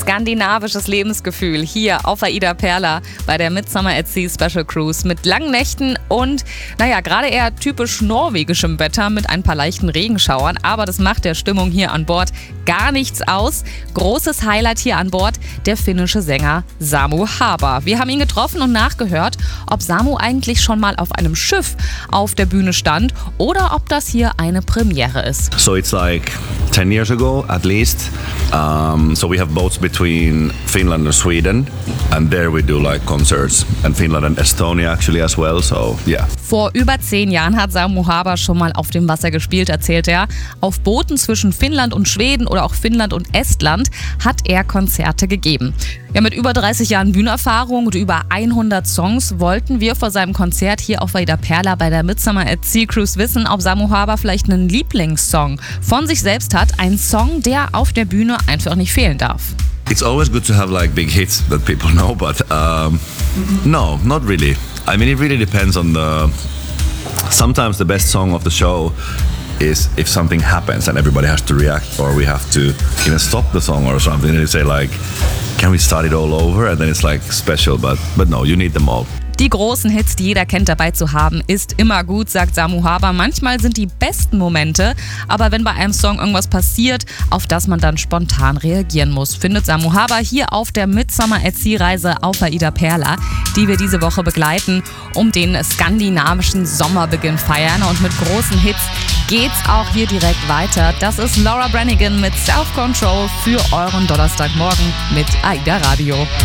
skandinavisches Lebensgefühl hier auf Aida Perla bei der Midsummer at Sea Special Cruise mit langen Nächten und, gerade eher typisch norwegischem Wetter mit ein paar leichten Regenschauern. Aber das macht der Stimmung hier an Bord gar nichts aus. Großes Highlight hier an Bord, der finnische Sänger Samu Haber. Wir haben ihn getroffen und nachgehört, ob Samu eigentlich schon mal auf einem Schiff auf der Bühne stand oder ob das hier eine Premiere ist. So it's like 10 years ago at least. So we have boats between Finland and Sweden, and there we do like concerts, and Finland and Estonia actually as well. So yeah. Vor über 10 Jahren hat Samu Haber schon mal auf dem Wasser gespielt, erzählt er. Auf Booten zwischen Finnland und Schweden oder auch Finnland und Estland hat er Konzerte gegeben. Ja, mit über 30 Jahren Bühnenerfahrung und über 100 Songs wollten wir vor seinem Konzert hier auf Aida Perla bei der Midsummer at Sea Cruise wissen, ob Samu Haber vielleicht einen Lieblingssong von sich selbst hat. Ein Song, der auf der Bühne einfach nicht fehlen darf. It's always good to have like big hits that people know, but no, not really. I mean, it really depends on sometimes the best song of the show is if something happens and everybody has to react, or we have to stop the song or something, and you say like, can we start it all over? And then it's like special, but no, you need them all. Die großen Hits, die jeder kennt, dabei zu haben, ist immer gut, sagt Samu Haber. Manchmal sind die besten Momente, aber wenn bei einem Song irgendwas passiert, auf das man dann spontan reagieren muss, findet Samu Haber hier auf der Midsummer at Sea Reise auf Aida Perla, die wir diese Woche begleiten, um den skandinavischen Sommerbeginn feiern. Und mit großen Hits geht's auch hier direkt weiter. Das ist Laura Branigan mit Self Control für euren Donnerstagmorgen mit Aida Radio.